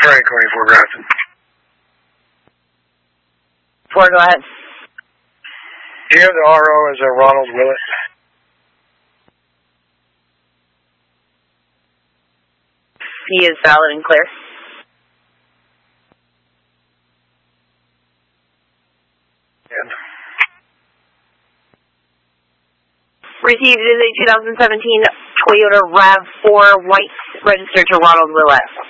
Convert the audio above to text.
Frank, 24 Grafton. 4, go ahead. Do you have the RO as a Ronald Willett? He is valid and clear. And Received is a 2017 Toyota RAV4 white registered to Ronald Willett.